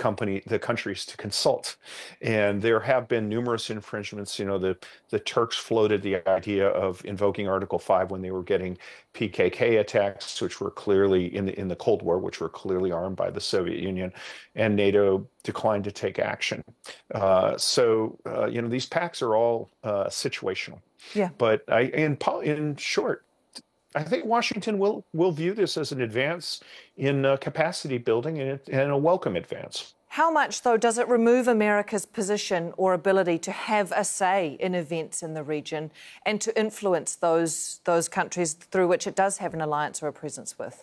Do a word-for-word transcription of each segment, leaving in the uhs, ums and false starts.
company, the countries to consult. And there have been numerous infringements. You know, the, the Turks floated the idea of invoking Article five when they were getting P K K attacks, which were clearly in the, in the Cold War, which were clearly armed by the Soviet Union, and NATO declined to take action. Uh, so, uh, you know, these pacts are all uh, situational. Yeah. But I, in, in short, I think Washington will will view this as an advance in uh, capacity building and, and a welcome advance. How much, though, does it remove America's position or ability to have a say in events in the region and to influence those those countries through which it does have an alliance or a presence with?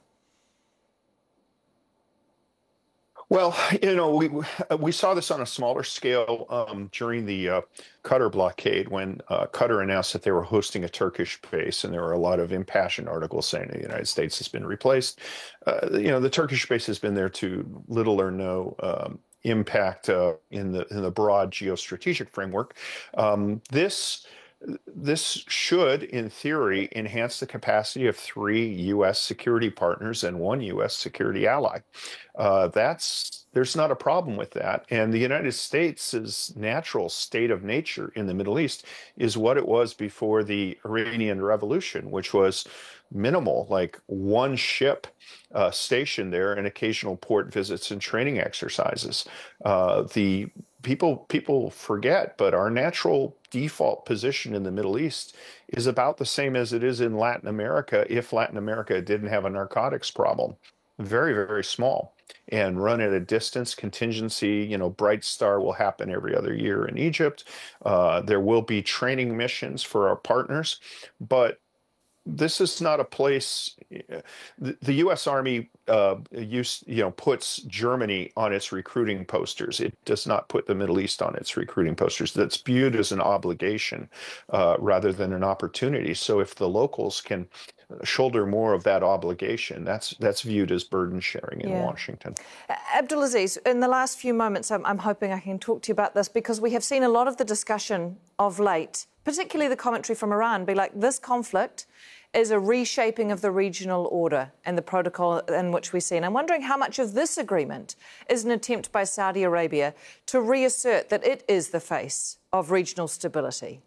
Well, you know, we we saw this on a smaller scale um, during the uh, Qatar blockade when uh, Qatar announced that they were hosting a Turkish base, and there were a lot of impassioned articles saying the United States has been replaced. Uh, you know, the Turkish base has been there to little or no um, impact uh, in the in the broad geostrategic framework. Um, this. This should, in theory, enhance the capacity of three U S security partners and one U S security ally. Uh, that's there's not a problem with that. And the United States' natural state of nature in the Middle East is what it was before the Iranian Revolution, which was minimal, like one ship uh, stationed there and occasional port visits and training exercises. Uh, the people people forget, but our natural default position in the Middle East is about the same as it is in Latin America if Latin America didn't have a narcotics problem. Very, very small and run at a distance. Contingency, you know, Bright Star will happen every other year in Egypt. Uh, there will be training missions for our partners, but this is not a place. The, the U S Army, uh, use, you know, puts Germany on its recruiting posters. It does not put the Middle East on its recruiting posters. That's viewed as an obligation uh, rather than an opportunity. So if the locals can shoulder more of that obligation, that's that's viewed as burden sharing in yeah. Washington. Abdulaziz, in the last few moments, I'm, I'm hoping I can talk to you about this because we have seen a lot of the discussion of late, particularly the commentary from Iran, be like this conflict is a reshaping of the regional order and the protocol in which we see. And I'm wondering how much of this agreement is an attempt by Saudi Arabia to reassert that it is the face of regional stability.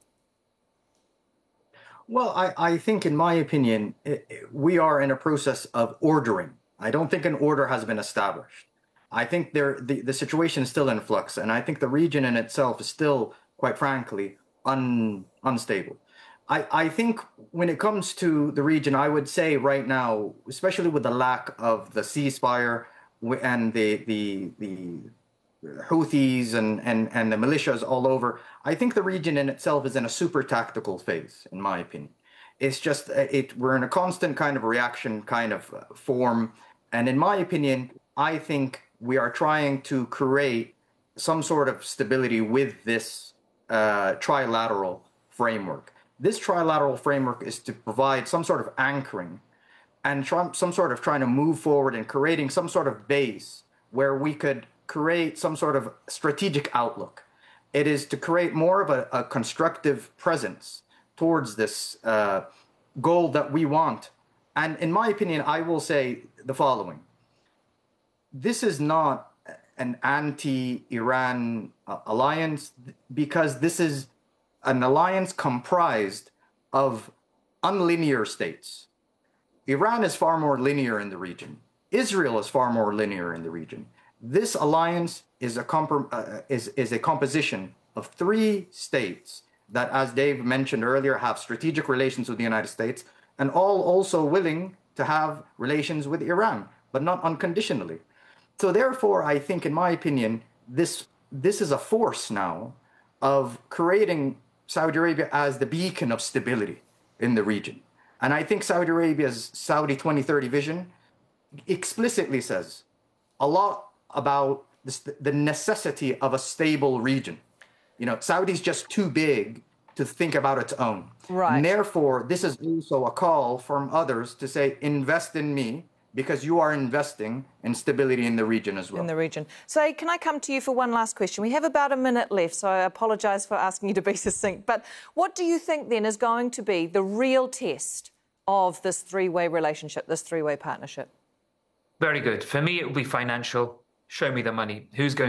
Well, I, I think, in my opinion, it, it, we are in a process of ordering. I don't think an order has been established. I think there, the, the situation is still in flux, and I think the region in itself is still, quite frankly, un, unstable. I, I think when it comes to the region, I would say right now, especially with the lack of the ceasefire and the the the Houthis and, and, and the militias all over, I think the region in itself is in a super tactical phase, in my opinion. It's just, it we're in a constant kind of reaction kind of form. And in my opinion, I think we are trying to create some sort of stability with this uh, trilateral framework. This trilateral framework is to provide some sort of anchoring and try, some sort of trying to move forward and creating some sort of base where we could create some sort of strategic outlook. It is to create more of a, a constructive presence towards this uh, goal that we want. And in my opinion, I will say the following. This is not an anti-Iran uh, alliance because this is an alliance comprised of unlinear states. Iran is far more linear in the region. Israel is far more linear in the region. This alliance is a, comp- uh, is, is a composition of three states that, as Dave mentioned earlier, have strategic relations with the United States and all also willing to have relations with Iran, but not unconditionally. So therefore, I think, in my opinion, this, this is a force now of creating Saudi Arabia as the beacon of stability in the region. And I think Saudi Arabia's Saudi twenty thirty vision explicitly says a lot about this, the necessity of a stable region. You know, Saudi's just too big to think about its own. Right. And therefore, this is also a call from others to say, invest in me, because you are investing in stability in the region as well. In the region. So can I come to you for one last question? We have about a minute left, so I apologise for asking you to be succinct. But what do you think, then, is going to be the real test of this three-way relationship, this three-way partnership? Very good. For me, it will be financial. Show me the money. Who's going